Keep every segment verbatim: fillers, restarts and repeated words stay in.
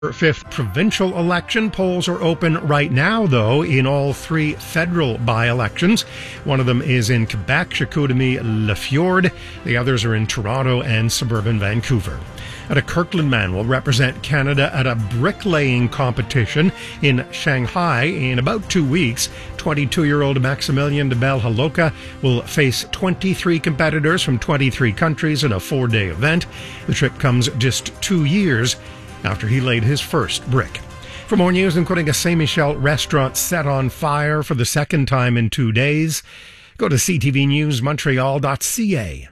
Fifth provincial election. Polls are open right now, though, in all three federal by-elections. One of them is in Quebec, Chicoutimi-Le Fjord. The others are in Toronto and suburban Vancouver. And a Kirkland man will represent Canada at a bricklaying competition in Shanghai in about two weeks. twenty-two-year-old Maximilian de Belhaloka will face twenty-three competitors from twenty-three countries in a four-day event. The trip comes just two years after he laid his first brick. For more news, including a Saint Michel restaurant set on fire for the second time in two days, go to c t v news montreal dot c a.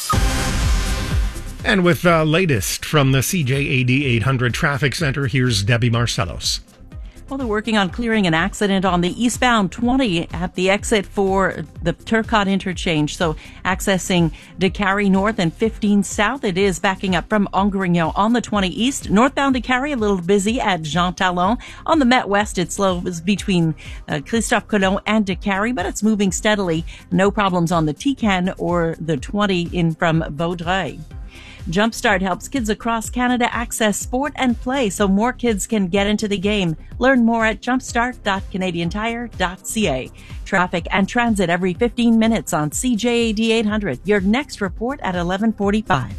And with the latest from the C J A D eight hundred Traffic Center, here's Debbie Marcellos. Well, they're working on clearing an accident on the eastbound twenty at the exit for the Turcotte interchange. So accessing DeCarry North and fifteen South, it is backing up from Angrignon on the twenty East. Northbound DeCarry, a little busy at Jean Talon. On the Met West, it's slow between uh, Christophe Colomb and DeCarry, but it's moving steadily. No problems on the T C A N or the twenty in from Vaudreuil. Jumpstart helps kids across Canada access sport and play so more kids can get into the game. Learn more at jumpstart dot canadian tire dot c a. Traffic and transit every fifteen minutes on C J A D eight hundred. Your next report at eleven forty-five.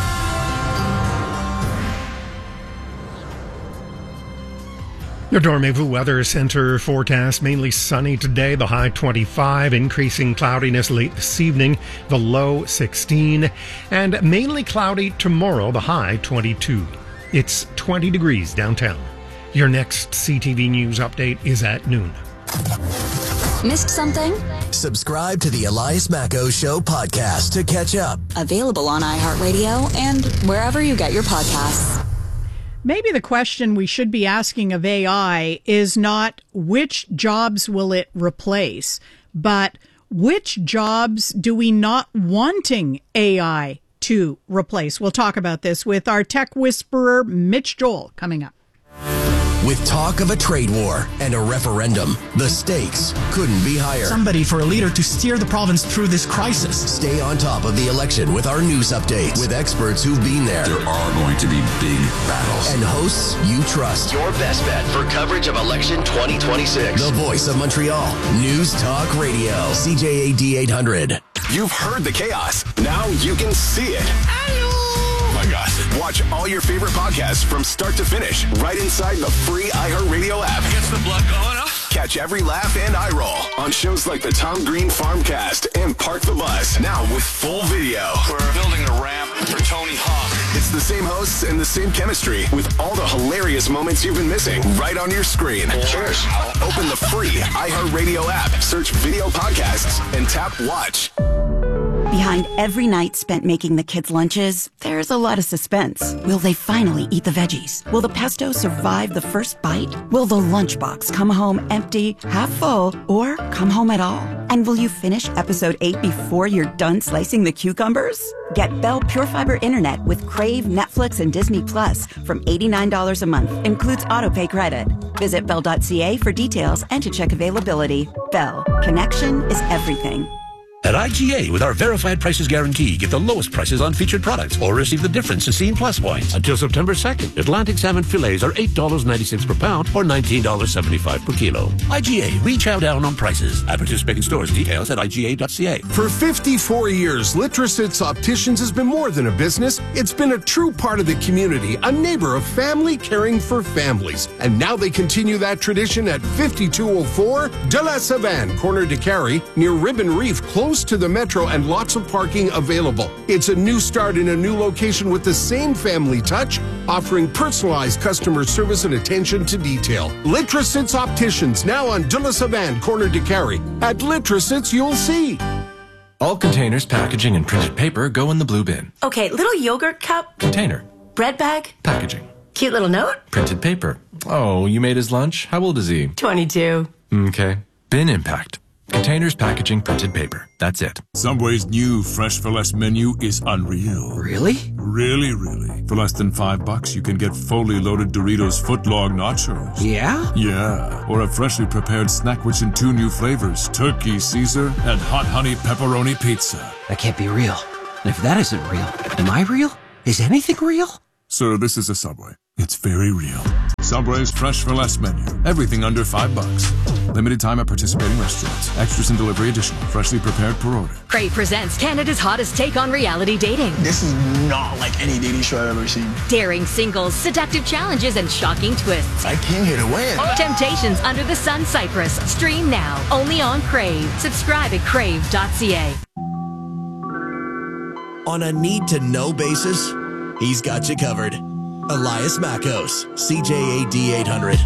Your Dormez-vous Weather Center forecast: mainly sunny today, the high twenty-five, increasing cloudiness late this evening, the low sixteen, and mainly cloudy tomorrow, the high twenty-two. It's twenty degrees downtown. Your next C T V News update is at noon. Missed something? Subscribe to the Elias Macco Show podcast to catch up. Available on iHeartRadio and wherever you get your podcasts. Maybe the question we should be asking of A I is not which jobs will it replace, but which jobs do we not wanting A I to replace? We'll talk about this with our tech whisperer, Mitch Joel, coming up. With talk of a trade war and a referendum, the stakes couldn't be higher. Somebody for a leader to steer the province through this crisis. Stay on top of the election with our news updates with experts who've been there. There are going to be big battles. And hosts you trust. Your best bet for coverage of election twenty twenty-six. The voice of Montreal. News Talk Radio. C J A D eight hundred. You've heard the chaos. Now you can see it. Oh my gosh. Watch all your favorite podcasts from start to finish right inside the free iHeartRadio app. Gets the blood going up. Catch every laugh and eye roll on shows like the Tom Green Farmcast and Park the Bus. Now with full video. We're building a ramp for Tony Hawk. It's the same hosts and the same chemistry with all the hilarious moments you've been missing right on your screen. Cheers. Open the free iHeartRadio app, search video podcasts, and tap watch. Behind every night spent making the kids' lunches, there's a lot of suspense. Will they finally eat the veggies? Will the pesto survive the first bite? Will the lunchbox come home empty, half full, or come home at all? And will you finish episode eight before you're done slicing the cucumbers? Get Bell Pure Fiber Internet with Crave, Netflix, and Disney Plus from eighty-nine dollars a month. Includes autopay credit. Visit bell dot c a for details and to check availability. Bell. Connection is everything. At I G A, with our verified prices guarantee, get the lowest prices on featured products or receive the difference in Scene Plus points. Until September second, Atlantic salmon fillets are eight dollars and ninety-six cents per pound or nineteen dollars and seventy-five cents per kilo. I G A, we chow down on prices. At participating stores, details at I G A dot C A. For fifty-four years, Litrosits Opticians has been more than a business. It's been a true part of the community, a neighbor of family caring for families. And now they continue that tradition at fifty-two oh four De La Savane, corner DeCarry, near Ribbon Reef, close to the metro, and lots of parking available. It's a new start in a new location with the same family touch, offering personalized customer service and attention to detail. Litrosits Opticians, now on De La Savane, corner DeCarry. At Litrosits, you'll see. All containers, packaging, and printed paper go in the blue bin. Okay, little yogurt cup. Container. Bread bag. Packaging. Cute little note. Printed paper. Oh, you made his lunch? How old is he? twenty-two. Okay. Bin impact. Containers, packaging, printed paper. That's it. Subway's new Fresh for Less menu is unreal. Really? Really, really. For less than five bucks, you can get fully loaded Doritos footlong nachos. Yeah? Yeah. Or a freshly prepared snack rich in two new flavors, turkey Caesar and hot honey pepperoni pizza. That can't be real. And if that isn't real, am I real? Is anything real? Sir, this is a Subway. It's very real. Subway's Fresh for Less menu. Everything under five bucks. Limited time at participating restaurants. Extras and delivery additional. Freshly prepared per order. Crave presents Canada's hottest take on reality dating. This is not like any dating show I've ever seen. Daring singles, seductive challenges, and shocking twists. I came here to win. Temptations Under the Sun Cyprus. Stream now. Only on Crave. Subscribe at crave dot c a. On a need-to-know basis, he's got you covered. Elias Mackos, C J A D eight hundred.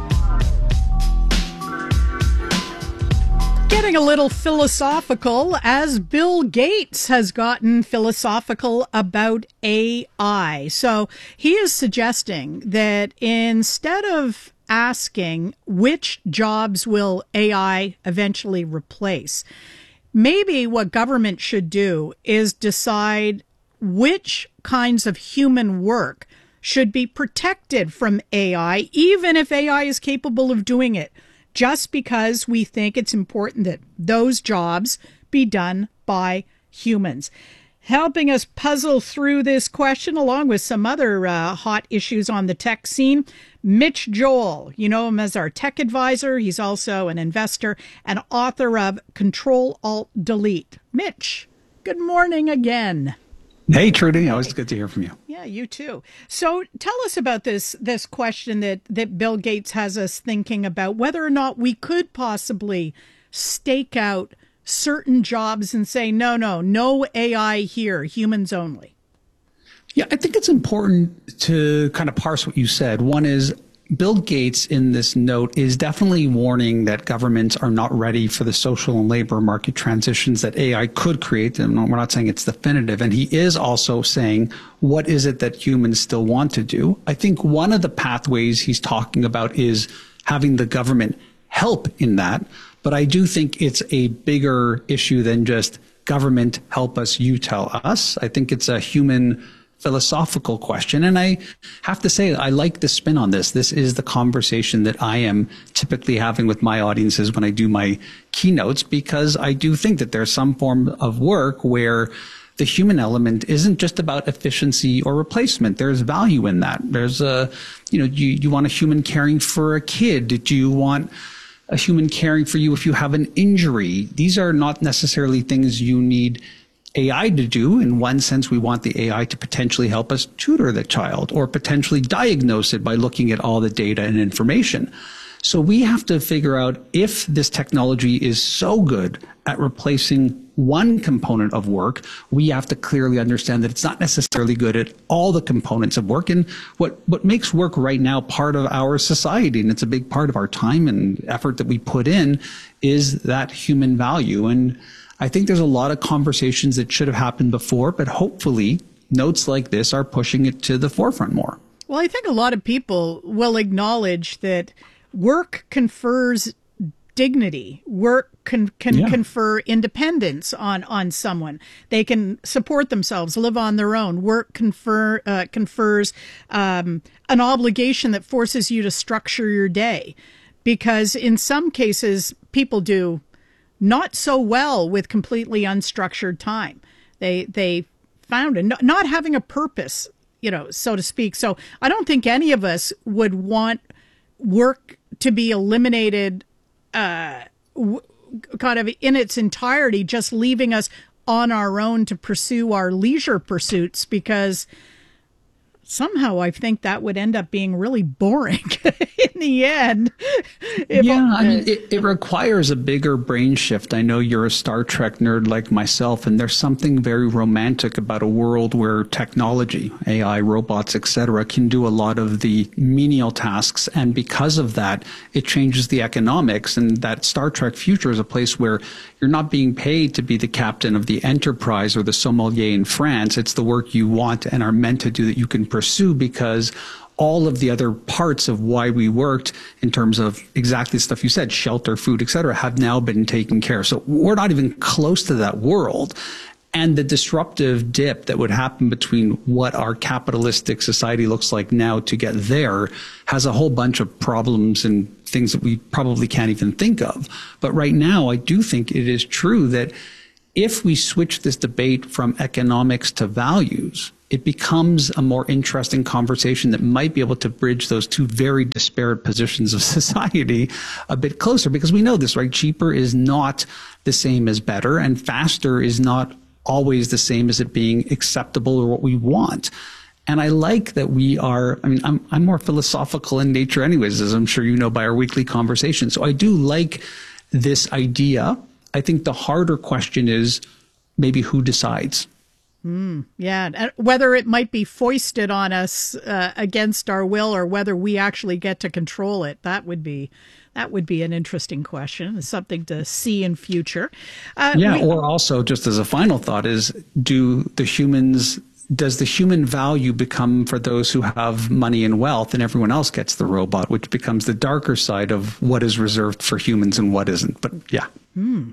Getting a little philosophical as Bill Gates has gotten philosophical about A I. So he is suggesting that instead of asking which jobs will A I eventually replace, maybe what government should do is decide which kinds of human work should be protected from A I, even if A I is capable of doing it, just because we think it's important that those jobs be done by humans. Helping us puzzle through this question, along with some other uh, hot issues on the tech scene, Mitch Joel. You know him as our tech advisor. He's also an investor and author of Control Alt Delete. Mitch, good morning again. Hey, Trudy. Always good to hear from you. Yeah, you too. So tell us about this this question that, that Bill Gates has us thinking about, whether or not we could possibly stake out certain jobs and say, no, no, no A I here, humans only. Yeah, I think it's important to kind of parse what you said. One is Bill Gates in this note is definitely warning that governments are not ready for the social and labor market transitions that A I could create. And we're not saying it's definitive. And he is also saying, what is it that humans still want to do? I think one of the pathways he's talking about is having the government help in that. But I do think it's a bigger issue than just government help us, you tell us. I think it's a human philosophical question. And I have to say, I like the spin on this. This is the conversation that I am typically having with my audiences when I do my keynotes, because I do think that there's some form of work where the human element isn't just about efficiency or replacement. There's value in that. There's a, you know, you, you want a human caring for a kid. Do you want a human caring for you if you have an injury? These are not necessarily things you need A I to do. In one sense, we want the A I to potentially help us tutor the child or potentially diagnose it by looking at all the data and information. So we have to figure out if this technology is so good at replacing one component of work, we have to clearly understand that it's not necessarily good at all the components of work. And what, what makes work right now part of our society, and it's a big part of our time and effort that we put in, is that human value. And I think there's a lot of conversations that should have happened before, but hopefully notes like this are pushing it to the forefront more. Well, I think a lot of people will acknowledge that work confers dignity. Work can, can yeah. confer independence on, on someone. They can support themselves, live on their own. Work confer uh, confers um, an obligation that forces you to structure your day, because in some cases people do not so well with completely unstructured time. They they found it not having a purpose, you know, so to speak. So I don't think any of us would want work to be eliminated uh, w- kind of in its entirety, just leaving us on our own to pursue our leisure pursuits, because somehow I think that would end up being really boring in the end. If yeah, I mean, it, it requires a bigger brain shift. I know you're a Star Trek nerd like myself, and there's something very romantic about a world where technology, A I, robots, et cetera, can do a lot of the menial tasks. And because of that, it changes the economics. And that Star Trek future is a place where you're not being paid to be the captain of the Enterprise or the sommelier in France. It's the work you want and are meant to do that you can pursue, because all of the other parts of why we worked in terms of exactly the stuff you said, shelter, food, et cetera, have now been taken care of. So we're not even close to that world. And the disruptive dip that would happen between what our capitalistic society looks like now to get there has a whole bunch of problems and things that we probably can't even think of. But right now, I do think it is true that if we switch this debate from economics to values, it becomes a more interesting conversation that might be able to bridge those two very disparate positions of society a bit closer, because we know this, right? Cheaper is not the same as better, and faster is not always the same as it being acceptable or what we want. And I like that we are, I mean, I'm, I'm more philosophical in nature anyways, as I'm sure you know by our weekly conversation. So I do like this idea. I think the harder question is maybe who decides. Mm, yeah, and whether it might be foisted on us uh, against our will, or whether we actually get to control it. That would be that would be an interesting question. It's something to see in future. Uh, yeah, we, or also just as a final thought is, do the humans does the human value become for those who have money and wealth, and everyone else gets the robot, which becomes the darker side of what is reserved for humans and what isn't. But yeah. Hmm.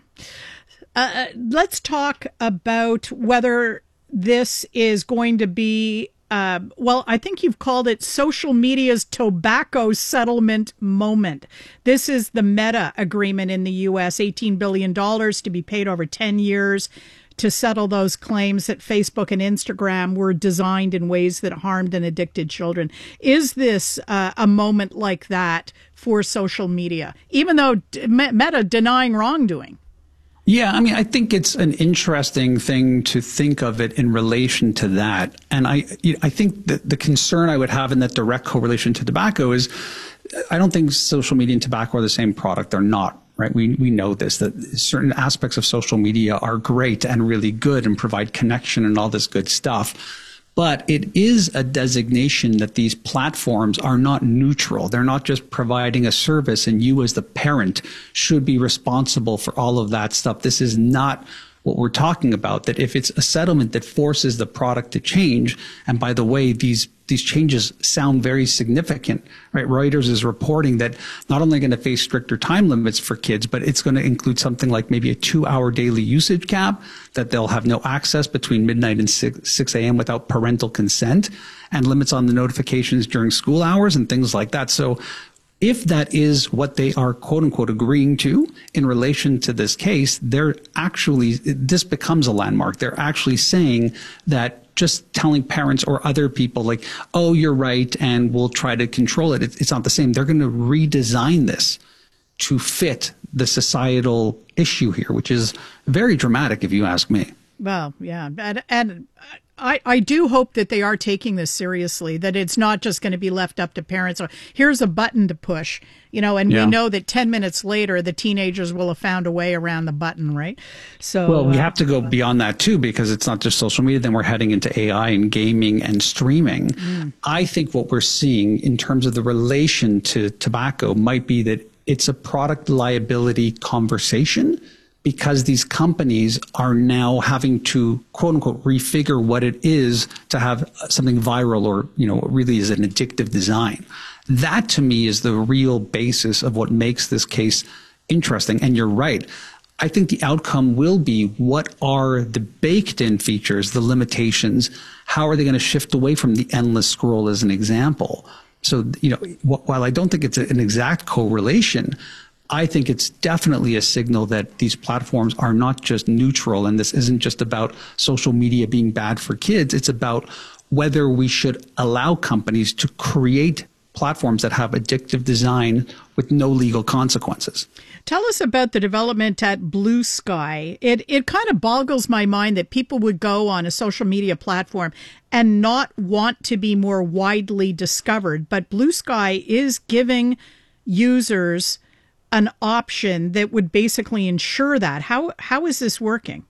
Uh, let's talk about whether this is going to be, uh, well, I think you've called it social media's tobacco settlement moment. This is the Meta agreement in the U S, eighteen billion dollars to be paid over ten years to settle those claims that Facebook and Instagram were designed in ways that harmed and addicted children. Is this uh, a moment like that for social media, even though Meta denying wrongdoing? Yeah, I mean, I think it's an interesting thing to think of it in relation to that. And I I think that the concern I would have in that direct correlation to tobacco is, I don't think social media and tobacco are the same product. They're not, right? We we know this, that certain aspects of social media are great and really good and provide connection and all this good stuff. But it is a designation that these platforms are not neutral. They're not just providing a service, and you as the parent should be responsible for all of that stuff. This is not what we're talking about, that if it's a settlement that forces the product to change, and by the way, these these changes sound very significant, right? Reuters is reporting that not only going to face stricter time limits for kids, but it's going to include something like maybe a two-hour daily usage cap, that they'll have no access between midnight and six a.m. without parental consent, and limits on the notifications during school hours and things like that. So if that is what they are, quote unquote, agreeing to in relation to this case, they're actually, this becomes a landmark. They're actually saying that just telling parents or other people like, oh, you're right, and we'll try to control it, it's not the same. They're going to redesign this to fit the societal issue here, which is very dramatic if you ask me. Well, yeah. And, and I, I do hope that they are taking this seriously, that it's not just going to be left up to parents. Or here's a button to push, you know, and yeah. we know that ten minutes later, the teenagers will have found a way around the button, right? So, well, we uh, have to go beyond that too, because it's not just social media. Then we're heading into A I and gaming and streaming. Mm. I think what we're seeing in terms of the relation to tobacco might be that it's a product liability conversation, because these companies are now having to, quote unquote, refigure what it is to have something viral, or, you know, what really is an addictive design. That to me is the real basis of what makes this case interesting. And you're right. I think the outcome will be, what are the baked in features, the limitations? How are they going to shift away from the endless scroll as an example? So, you know, while I don't think it's an exact correlation, I think it's definitely a signal that these platforms are not just neutral, and this isn't just about social media being bad for kids. It's about whether we should allow companies to create platforms that have addictive design with no legal consequences. Tell us about the development at Blue Sky. It it kind of boggles my mind that people would go on a social media platform and not want to be more widely discovered, but Blue Sky is giving users an option that would basically ensure that. How how is this working?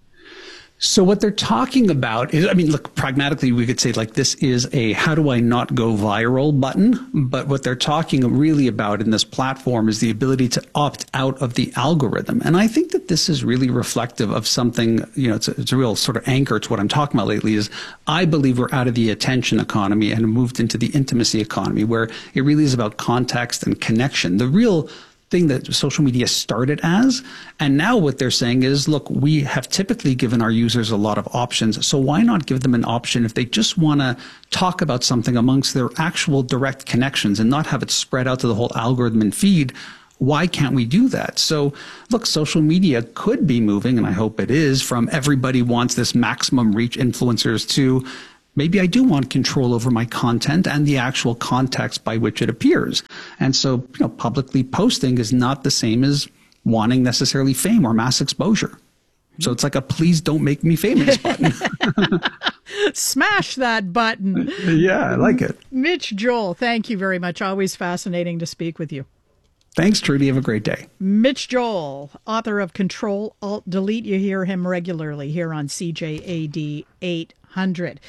So what they're talking about is, I mean, look, pragmatically, we could say like this is a how do I not go viral button. But what they're talking really about in this platform is the ability to opt out of the algorithm. And I think that this is really reflective of something, you know, it's a, it's a real sort of anchor to what I'm talking about lately is I believe we're out of the attention economy and moved into the intimacy economy, where it really is about context and connection. The real thing that social media started as. And now what they're saying is, look, we have typically given our users a lot of options. So why not give them an option if they just want to talk about something amongst their actual direct connections and not have it spread out to the whole algorithm and feed? Why can't we do that? So look, social media could be moving, and I hope it is, from everybody wants this maximum reach influencers to maybe I do want control over my content and the actual context by which it appears. And so, you know, publicly posting is not the same as wanting necessarily fame or mass exposure. So it's like a please don't make me famous button. Smash that button. Yeah, I like it. Mitch Joel, thank you very much. Always fascinating to speak with you. Thanks, Trudy. Have a great day. Mitch Joel, author of Control, Alt, Delete. You hear him regularly here on C J A D eight hundred.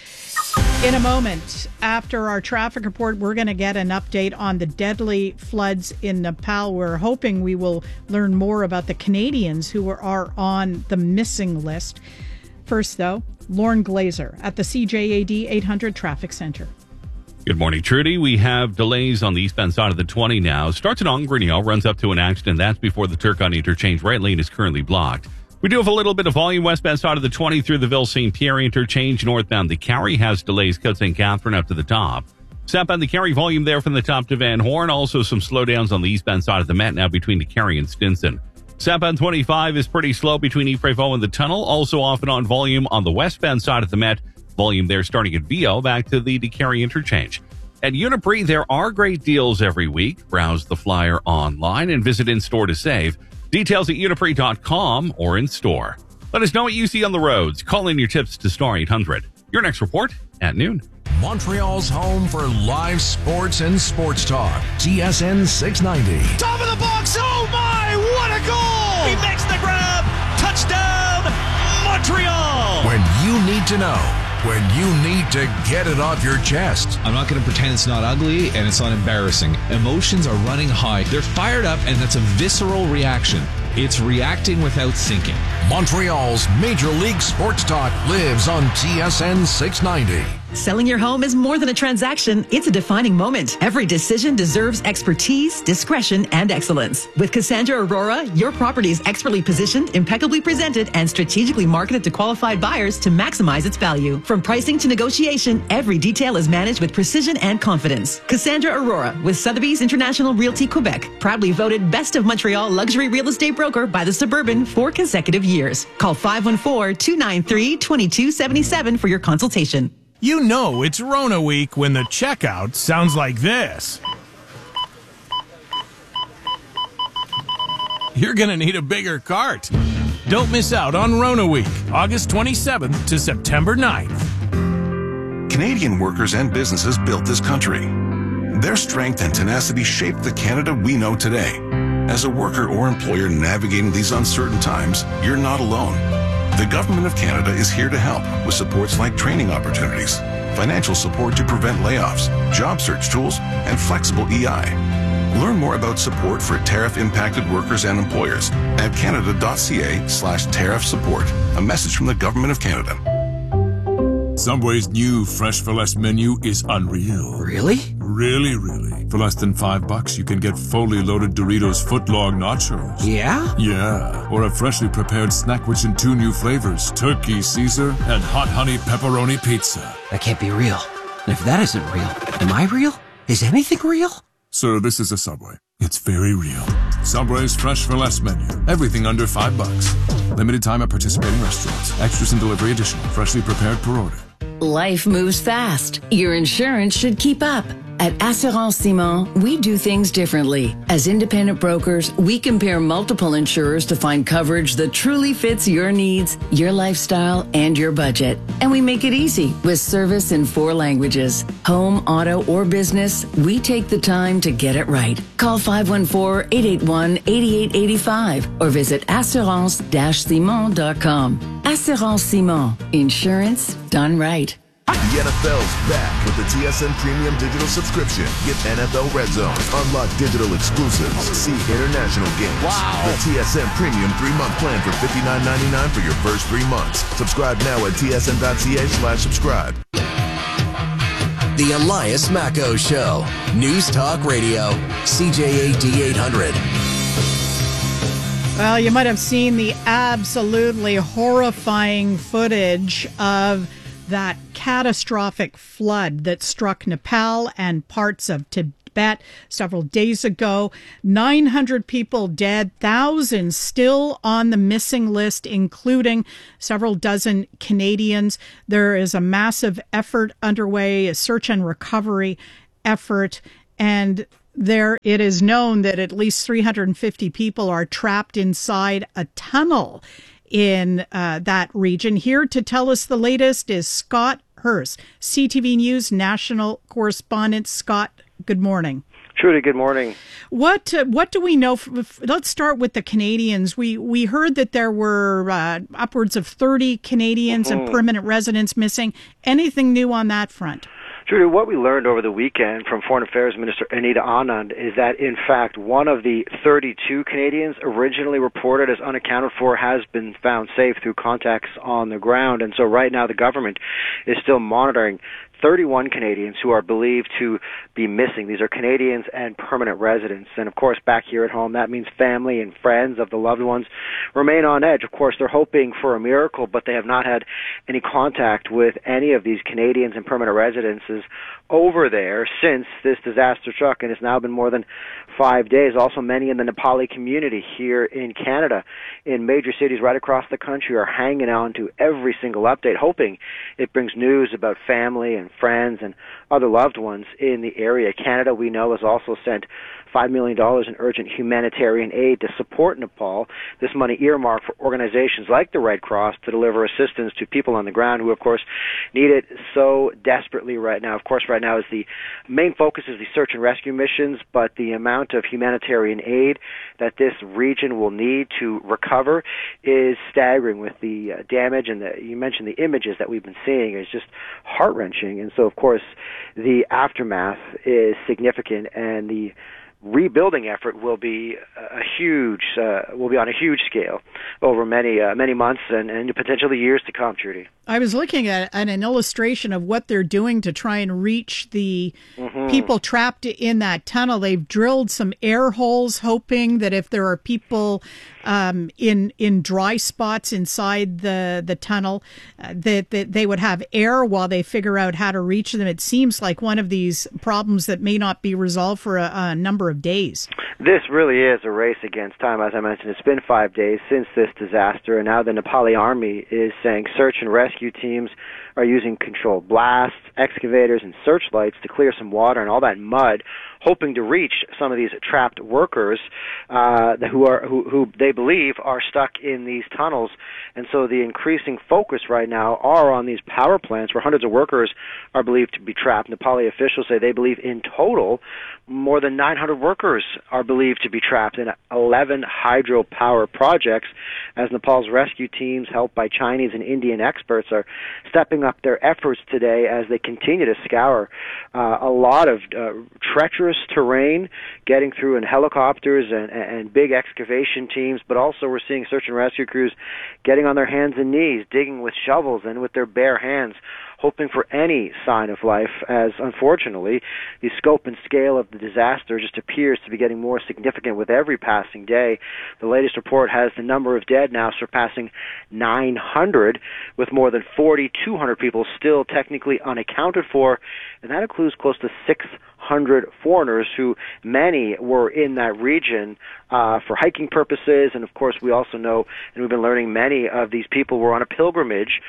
In a moment, after our traffic report, we're going to get an update on the deadly floods in Nepal. We're hoping we will learn more about the Canadians who are on the missing list. First, though, Lauren Glazer at the C J A D eight hundred Traffic Center. Good morning, Trudy. We have delays on the eastbound side of the twenty now. Starts at Ongrenio, runs up to an accident. That's before the Turcotte interchange. Right lane is currently blocked. We do have a little bit of volume westbound side of the twenty through the Ville-Saint Pierre interchange. Northbound the Carrie has delays. Cut Saint Catherine up to the top. Southbound the Carrie volume there from the top to Van Horn. Also some slowdowns on the eastbound side of the Met now between the Carrie and Stinson. Southbound twenty-five is pretty slow between Ypres-Vaux and the tunnel. Also off and on volume on the westbound side of the Met. Volume there starting at Vio back to the DeCarry interchange. At Uniprix, there are great deals every week. Browse the flyer online and visit in-store to save. Details at uniprix dot com or in store. Let us know what you see on the roads. Call in your tips to Star eight hundred. Your next report at noon. Montreal's home for live sports and sports talk. T S N six ninety. Top of the box. Oh my, what a goal! He makes the grab. Touchdown, Montreal. When you need to know. When you need to get it off your chest. I'm not going to pretend it's not ugly and it's not embarrassing. Emotions are running high. They're fired up, and that's a visceral reaction. It's reacting without thinking. Montreal's Major League Sports Talk lives on T S N six ninety. Selling your home is more than a transaction. It's a defining moment. Every decision deserves expertise, discretion, and excellence. With Cassandra Aurora, your property is expertly positioned, impeccably presented, and strategically marketed to qualified buyers to maximize its value. From pricing to negotiation, every detail is managed with precision and confidence. Cassandra Aurora with Sotheby's International Realty Quebec, proudly voted Best of Montreal Luxury Real Estate Broker by the Suburban for consecutive years. Call five one four, two nine three, two two seven seven for your consultation. You know it's Rona week when the checkout sounds like this. You're going to need a bigger cart. Don't miss out on Rona week, August twenty-seventh to September ninth. Canadian workers and businesses built this country. Their strength and tenacity shaped the Canada we know today. As a worker or employer navigating these uncertain times, you're not alone. The Government of Canada is here to help with supports like training opportunities, financial support to prevent layoffs, job search tools, and flexible E I. Learn more about support for tariff-impacted workers and employers at canada.ca slash tariff support. A message from the Government of Canada. Subway's new Fresh for Less menu is unreal. Really? Really, really. For less than five bucks, you can get fully loaded Doritos footlong nachos. Yeah? Yeah. Or a freshly prepared snack rich in two new flavors, Turkey Caesar and Hot Honey Pepperoni Pizza. That can't be real. And if that isn't real, am I real? Is anything real? Sir, this is a Subway. It's very real. Subway's Fresh for Less menu. Everything under five bucks. Limited time at participating restaurants. Extras and delivery additional. Freshly prepared per order. Life moves fast. Your insurance should keep up. At Assurance Simon, we do things differently. As independent brokers, we compare multiple insurers to find coverage that truly fits your needs, your lifestyle, and your budget. And we make it easy with service in four languages. Home, auto, or business, we take the time to get it right. Call five one four, eight eight one, eight eight eight five or visit assurance dash simon dot com. Assurance Simon. Insurance done right. The N F L's back with the T S N Premium Digital Subscription. Get N F L Red Zone, unlock digital exclusives, see international games. Wow! The T S N Premium three-month plan for fifty-nine ninety-nine for your first three months. Subscribe now at tsn.ca slash subscribe. The Elias Macco Show. News Talk Radio. C J A D eight hundred. Well, you might have seen the absolutely horrifying footage of that catastrophic flood that struck Nepal and parts of Tibet Tibet several days ago. nine hundred people dead, thousands still on the missing list, including several dozen Canadians. There is a massive effort underway, a search and recovery effort, and there it is known that at least three hundred fifty people are trapped inside a tunnel in uh, that region. Here to tell us the latest is Scott Hurst, C T V News national correspondent. Scott, good morning. Trudy, good morning. What uh, what do we know? From, let's start with the Canadians. We we heard that there were uh, upwards of thirty Canadians mm-hmm. and permanent residents missing. Anything new on that front? Trudy, what we learned over the weekend from Foreign Affairs Minister Anita Anand is that, in fact, one of the thirty-two Canadians originally reported as unaccounted for has been found safe through contacts on the ground. And so right now the government is still monitoring thirty-one Canadians who are believed to be missing. These are Canadians and permanent residents. And, of course, back here at home, that means family and friends of the loved ones remain on edge. Of course, they're hoping for a miracle, but they have not had any contact with any of these Canadians and permanent residences over there since this disaster struck, and it's now been more than five days. Also, many in the Nepali community here in Canada, in major cities right across the country, are hanging on to every single update, hoping it brings news about family and friends and other loved ones in the area. Canada, we know, has also sent five million dollars in urgent humanitarian aid to support Nepal. This money earmarked for organizations like the Red Cross to deliver assistance to people on the ground who, of course, need it so desperately right now. Of course, right now is the main focus is the search and rescue missions, but the amount of humanitarian aid that this region will need to recover is staggering with the uh, damage, and the, you mentioned the images that we've been seeing is just heart-wrenching. And so, of course, the aftermath is significant, and the rebuilding effort will be a huge, uh, will be on a huge scale over many, uh, many months and, and potentially years to come, Trudy. I was looking at an, an illustration of what they're doing to try and reach the mm-hmm. people trapped in that tunnel. They've drilled some air holes, hoping that if there are people um, in in dry spots inside the the tunnel, uh, that, that they would have air while they figure out how to reach them. It seems like one of these problems that may not be resolved for a, a number of days. This really is a race against time. As I mentioned, it's been five days since this disaster, and now the Nepali army is saying search and rescue teams are using controlled blasts, excavators, and searchlights to clear some water and all that mud, hoping to reach some of these trapped workers uh, who are who, who they believe are stuck in these tunnels. And so the increasing focus right now are on these power plants where hundreds of workers are believed to be trapped. Nepali officials say they believe in total more than nine hundred workers are believed to be trapped in eleven hydropower projects, as Nepal's rescue teams, helped by Chinese and Indian experts, are stepping up their efforts today as they continue to scour uh, a lot of uh, treacherous terrain, getting through in helicopters and, and big excavation teams, but also we're seeing search and rescue crews getting on their hands and knees, digging with shovels and with their bare hands, hoping for any sign of life, as unfortunately the scope and scale of the disaster just appears to be getting more significant with every passing day. The latest report has the number of dead now surpassing nine hundred, with more than forty-two hundred people still technically unaccounted for, and that includes close to six hundred foreigners who many were in that region uh, for hiking purposes. And of course we also know, and we've been learning, many of these people were on a pilgrimage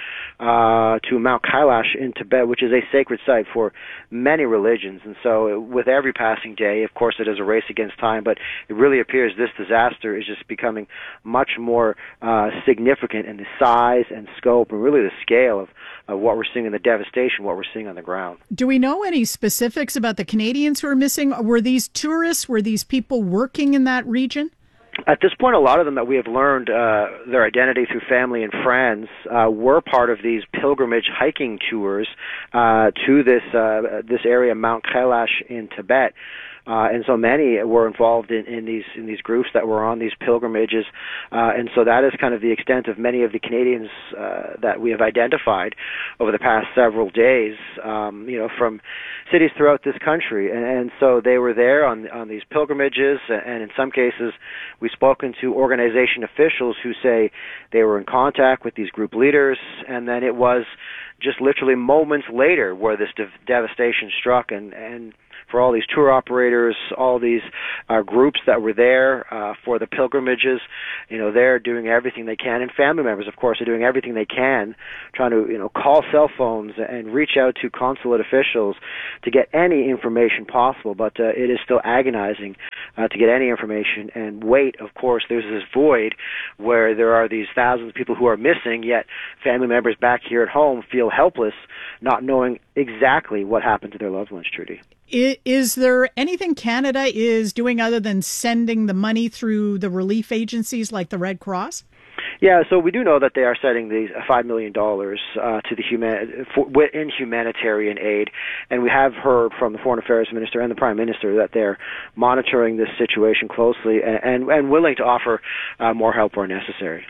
uh, to Mount Kailash in Tibet, which is a sacred site for many religions. And so with every passing day, of course, it is a race against time, but it really appears this disaster is just becoming much more uh, significant in the size and scope and really the scale of, of what we're seeing in the devastation, what we're seeing on the ground. Do we know any specifics about the Canadians who are missing? Were these tourists? Were these people working in that region? At this point, a lot of them that we have learned uh, their identity through family and friends uh, were part of these pilgrimage hiking tours uh, to this uh, this area, Mount Kailash in Tibet. Uh, and so many were involved in, in these in these groups that were on these pilgrimages, uh, and so that is kind of the extent of many of the Canadians uh, that we have identified over the past several days. Um, you know, from cities throughout this country, and, and so they were there on on these pilgrimages, and in some cases, we've spoken to organization officials who say they were in contact with these group leaders, and then it was just literally moments later where this dev- devastation struck, and and. for all these tour operators, all these uh, groups that were there uh, for the pilgrimages. You know, they're doing everything they can, and family members, of course, are doing everything they can, trying to, you know, call cell phones and reach out to consulate officials to get any information possible. But uh, it is still agonizing uh, to get any information. And wait, of course, there's this void where there are these thousands of people who are missing, yet family members back here at home feel helpless, not knowing exactly what happened to their loved ones, Trudy. Is there anything Canada is doing other than sending the money through the relief agencies like the Red Cross? Yeah, so we do know that they are sending these five million dollars uh, to the human for, in humanitarian aid, and we have heard from the Foreign Affairs Minister and the Prime Minister that they're monitoring this situation closely and and, and willing to offer uh, more help where necessary.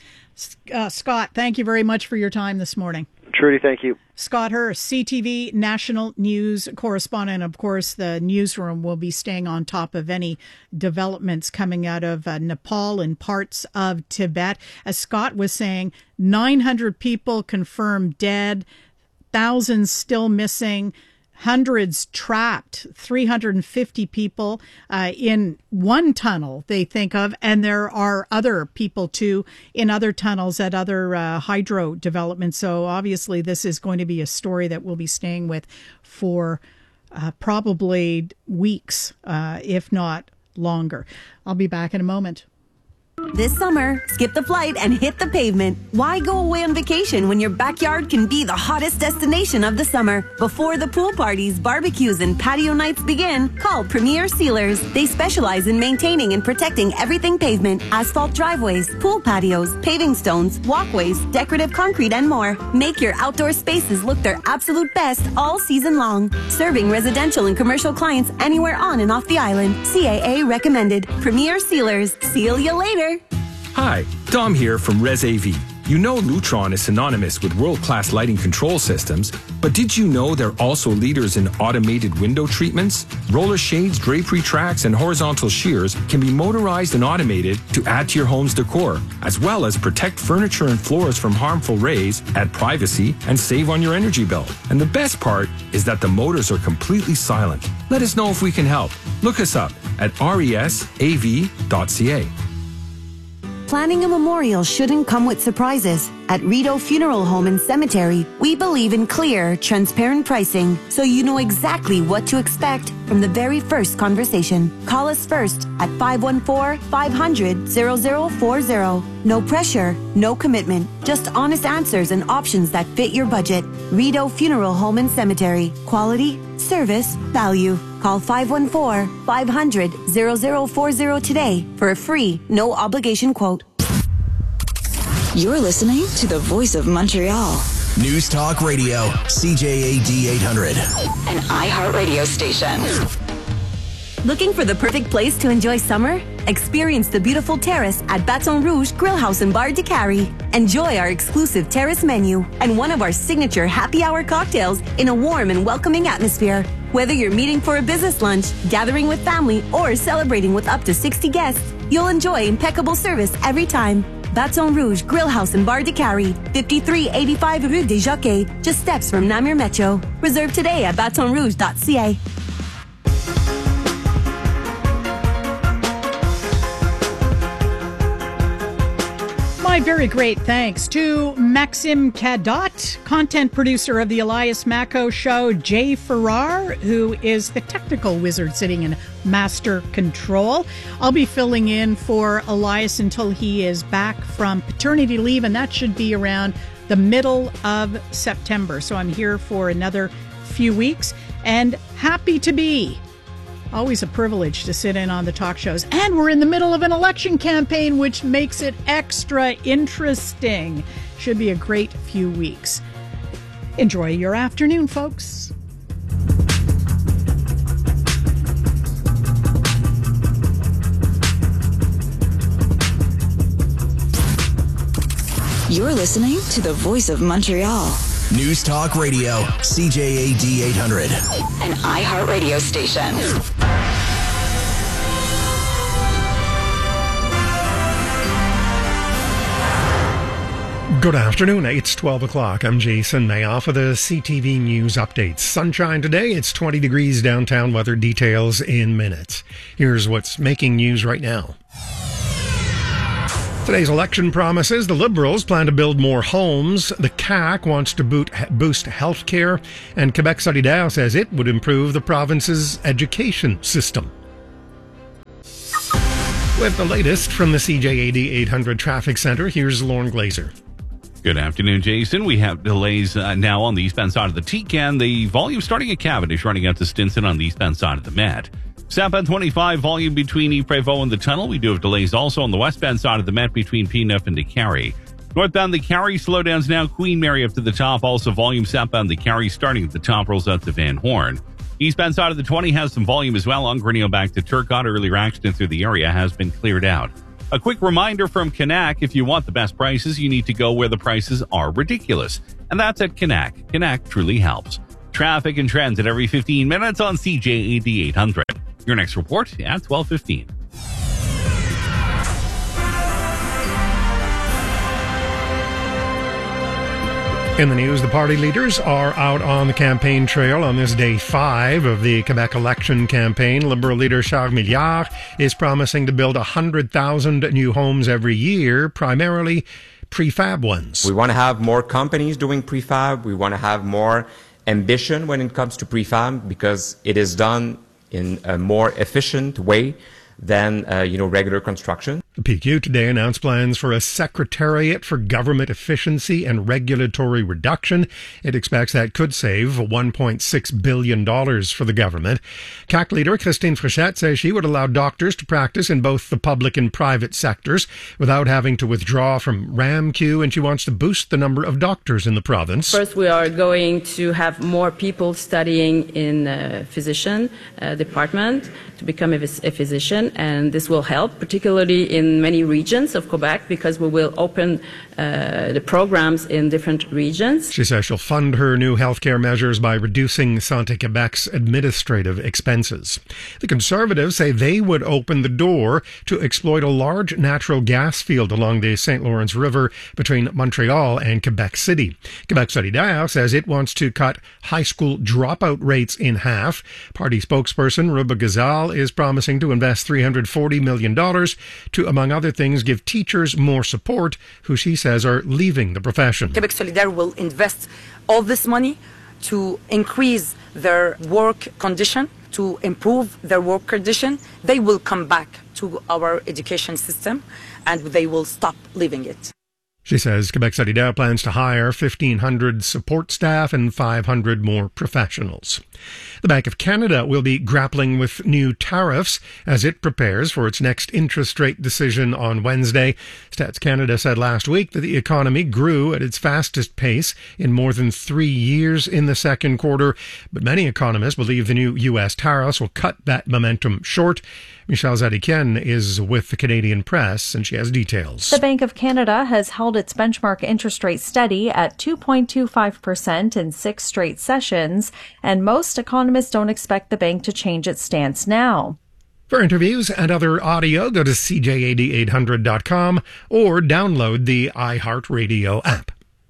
Uh, Scott, thank you very much for your time this morning. Trudy, thank you. Scott Hurst, C T V National News correspondent. Of course, the newsroom will be staying on top of any developments coming out of uh, Nepal and parts of Tibet. As Scott was saying, nine hundred people confirmed dead, thousands still missing, hundreds trapped, three hundred fifty people uh, in one tunnel they think of, and there are other people too in other tunnels at other uh, hydro developments. So obviously this is going to be a story that we'll be staying with for uh, probably weeks, uh, if not longer. I'll be back in a moment. This summer, skip the flight and hit the pavement. Why go away on vacation when your backyard can be the hottest destination of the summer? Before the pool parties, barbecues, and patio nights begin, call Premier Sealers. They specialize in maintaining and protecting everything pavement, asphalt driveways, pool patios, paving stones, walkways, decorative concrete, and more. Make your outdoor spaces look their absolute best all season long. Serving residential and commercial clients anywhere on and off the island. C A A recommended. Premier Sealers. Seal you later. Hi, Dom here from Res A V. You know Lutron is synonymous with world-class lighting control systems, but did you know they're also leaders in automated window treatments? Roller shades, drapery tracks, and horizontal shears can be motorized and automated to add to your home's decor, as well as protect furniture and floors from harmful rays, add privacy, and save on your energy bill. And the best part is that the motors are completely silent. Let us know if we can help. Look us up at resav dot c a. Planning a memorial shouldn't come with surprises. At Rideau Funeral Home and Cemetery, we believe in clear, transparent pricing, so you know exactly what to expect from the very first conversation. Call us first at five one four, five hundred, zero zero four zero. No pressure, no commitment, just honest answers and options that fit your budget. Rideau Funeral Home and Cemetery. Quality, service, value. Call five one four, five hundred, zero zero four zero today for a free, no obligation quote. You're listening to the Voice of Montreal. News Talk Radio, C J A D eight hundred. An iHeartRadio station. Looking for the perfect place to enjoy summer? Experience the beautiful terrace at Baton Rouge Grill House and Bar de Cary. Enjoy our exclusive terrace menu and one of our signature happy hour cocktails in a warm and welcoming atmosphere. Whether you're meeting for a business lunch, gathering with family, or celebrating with up to sixty guests, you'll enjoy impeccable service every time. Baton Rouge Grill House and Bar de Cary, fifty-three eighty-five Rue des Jockeys, just steps from Namur Metro. Reserve today at baton rouge dot c a. My very great thanks to Maxime Cadot, content producer of the Elias Macco Show, Jay Farrar, who is the technical wizard sitting in master control. I'll be filling in for Elias until he is back from paternity leave, and that should be around the middle of September. So I'm here for another few weeks, and happy to be. Always a privilege to sit in on the talk shows. And we're in the middle of an election campaign, which makes it extra interesting. Should be a great few weeks. Enjoy your afternoon, folks. You're listening to the Voice of Montreal. News Talk Radio, C J A D eight hundred. An iHeartRadio station. Good afternoon. It's twelve o'clock. I'm Jason Mayoff with the C T V News updates. Sunshine today. It's twenty degrees downtown. Weather details in minutes. Here's what's making news right now. Today's election promises. The Liberals plan to build more homes. The C A Q wants to boot, boost health care. And Quebec Solidaire says it would improve the province's education system. With the latest from the C J A D eight hundred Traffic Center, here's Lauren Glazer. Good afternoon, Jason. We have delays uh, now on the eastbound side of the T C A N. The volume starting at Cavendish, running out to Stinson on the eastbound side of the Met. Southbound twenty-five, volume between Yves-Prévost and the tunnel. We do have delays also on the westbound side of the Met between P neuf and DeCarry. Northbound the Carry, slowdowns now. Queen Mary up to the top. Also volume southbound the Carry starting at the top, rolls out to Van Horn. Eastbound side of the twenty has some volume as well. On Grinnell back to Turcotte. Earlier accident through the area has been cleared out. A quick reminder from Canac, if you want the best prices, you need to go where the prices are ridiculous. And that's at Canac. Canac truly helps. Traffic and transit every fifteen minutes on C J A D eight hundred. Your next report at twelve fifteen. In the news, the party leaders are out on the campaign trail on this day five of the Quebec election campaign. Liberal leader Charles Milliard is promising to build one hundred thousand new homes every year, primarily prefab ones. We want to have more companies doing prefab. We want to have more ambition when it comes to prefab because it is done in a more efficient way than uh, you know regular construction. The P Q today announced plans for a Secretariat for Government Efficiency and Regulatory Reduction. It expects that could save one point six billion dollars for the government. C A C leader Christine Frechette says she would allow doctors to practice in both the public and private sectors without having to withdraw from RAMQ, and she wants to boost the number of doctors in the province. First, we are going to have more people studying in uh, physician uh, department to become a, a physician, and this will help, particularly in in many regions of Quebec, because we will open uh, the programs in different regions. She says she'll fund her new healthcare measures by reducing Santé Quebec's administrative expenses. The Conservatives say they would open the door to exploit a large natural gas field along the Saint Lawrence River between Montreal and Quebec City. Quebec Solidaire says it wants to cut high school dropout rates in half. Party spokesperson Ruba Ghazal is promising to invest three hundred forty million dollars to, among other things, give teachers more support who she says are leaving the profession. Quebec Solidaire will invest all this money to increase their work condition, to improve their work condition. They will come back to our education system and they will stop leaving it. She says Quebec Solidaire plans to hire fifteen hundred support staff and five hundred more professionals. The Bank of Canada will be grappling with new tariffs as it prepares for its next interest rate decision on Wednesday. Stats Canada said last week that the economy grew at its fastest pace in more than three years in the second quarter, but many economists believe the new U S tariffs will cut that momentum short. Michelle Zadikian is with the Canadian Press, and she has details. The Bank of Canada has held its benchmark interest rate steady at two point two five percent in six straight sessions, and most economists don't expect the bank to change its stance now. For interviews and other audio, go to C J A D eight hundred dot com or download the iHeartRadio app.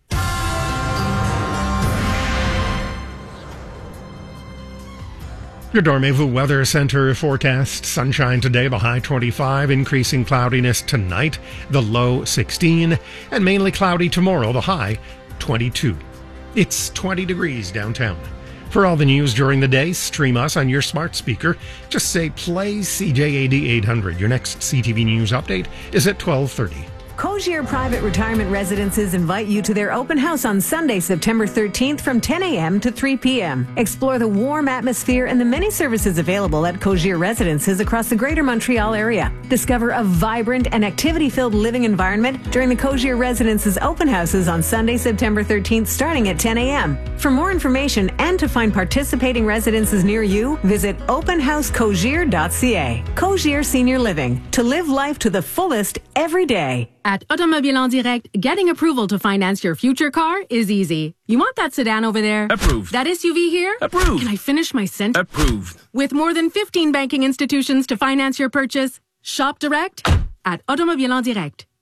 Your Dormez-vous Weather Center forecast: sunshine today, the high twenty-five, increasing cloudiness tonight, the low sixteen, and mainly cloudy tomorrow, the high twenty-two. It's twenty degrees downtown. For all the news during the day, stream us on your smart speaker. Just say play C J A D eight hundred. Your next C T V News update is at twelve thirty. Cogir Private Retirement Residences invite you to their open house on Sunday, September thirteenth from ten a.m. to three p.m. Explore the warm atmosphere and the many services available at Cogir Residences across the Greater Montreal area. Discover a vibrant and activity-filled living environment during the Cogir Residences open houses on Sunday, September thirteenth, starting at ten a.m. For more information and to find participating residences near you, visit open house cogir dot c a. Cogir Senior Living. To live life to the fullest every day. At Automobile en Direct, getting approval to finance your future car is easy. You want that sedan over there? Approved. That S U V here? Approved. Can I finish my sentence? Approved. With more than fifteen banking institutions to finance your purchase, shop direct at Automobile en Direct.